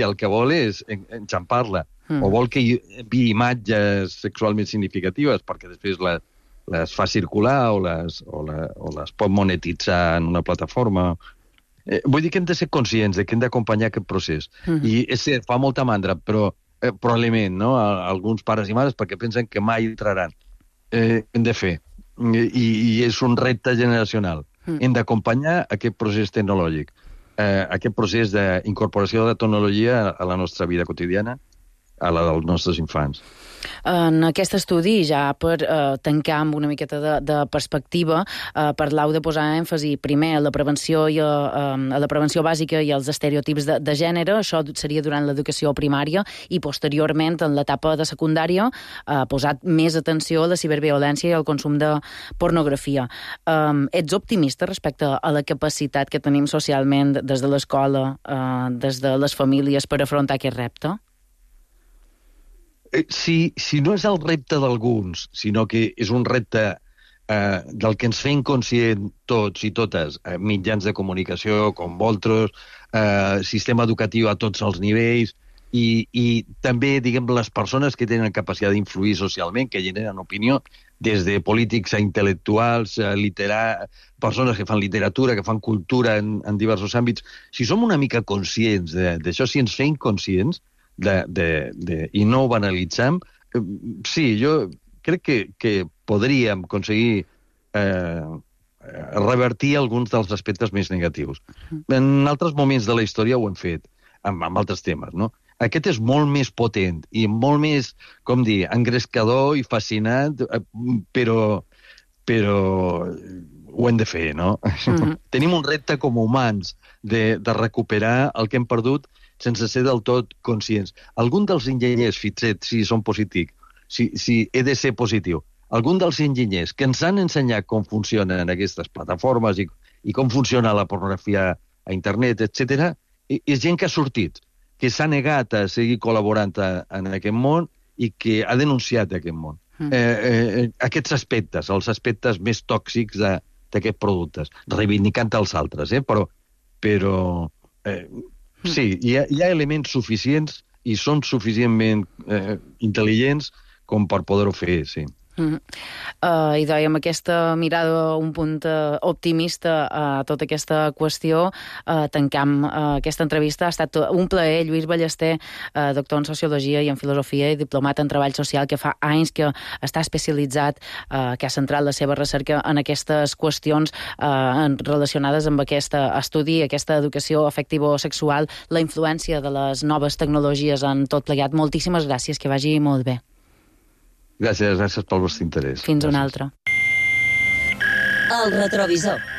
que el que vol és enxampar-la, o vol que hi enviï imatges sexualment significatives perquè després les fa circular o les pot monetitzar en una plataforma. Vull dir que hem de ser conscients de que hem d'acompanyar aquest procés. I és cert, fa molta mandra, però probablement, no? Alguns pares i mares perquè pensen que mai entraran. Hem de fer. I és un repte generacional. Hem d'acompanyar aquest procés tecnològic, aquest procés d'incorporació de la tecnologia a la nostra vida quotidiana, a la dels nostres infants. En aquest estudi, ja per tancar amb una miqueta de perspectiva, parlau de posar èmfasi primer a la prevenció bàsica i als estereotips de gènere. Això seria durant l'educació primària, i posteriorment, en l'etapa de secundària, posat més atenció a la ciberviolència i al consum de pornografia. Ets optimista respecte a la capacitat que tenim socialment des de l'escola, des de les famílies, per afrontar aquest repte? Si no és el repte d'alguns, sinó que és un repte del que ens fem conscient tots i totes, mitjans de comunicació com vosaltres, sistema educatiu a tots els nivells, i també, diguem, les persones que tenen capacitat d'influir socialment, que generen opinió, des de polítics a intel·lectuals, persones que fan literatura, que fan cultura en diversos àmbits. Si som una mica conscients d'això, si ens fem conscients, i no ho banalitzem, sí, jo crec que podríem aconseguir revertir alguns dels aspectes més negatius. En altres moments de la història ho hem fet, amb altres temes, no? Aquest és molt més potent i molt més, com dir, engrescador i fascinant, però ho hem de fer, no? Tenim un repte com a humans de recuperar el que hem perdut sense ser del tot conscients. Algun dels enginyers, fixet, si són positius, si he de ser positiu, algun dels enginyers que ens han ensenyat com funcionen aquestes plataformes i com funciona la pornografia a internet, etc., és gent que ha sortit, que s'ha negat a seguir col·laborant en aquest món i que ha denunciat aquest món. Aquests aspectes, els aspectes més tòxics d'aquests productes, reivindicant els altres, però sí, hi ha elements suficients i són suficientment intel·ligents com per poder-ho fer, sí. I dèiem, aquesta mirada un punt optimista a tota aquesta qüestió. Tancam aquesta entrevista. Ha estat un plaer. Lluís Ballester, doctor en Sociologia i en Filosofia i diplomat en Treball Social, que fa anys que està especialitzat, que ha centrat la seva recerca en aquestes qüestions relacionades amb aquest estudi, aquesta educació afectivo-sexual, la influència de les noves tecnologies en tot plegat. Moltíssimes gràcies, que vagi molt bé. Gràcies pel vostre interès. Fins una altra. El retrovisor.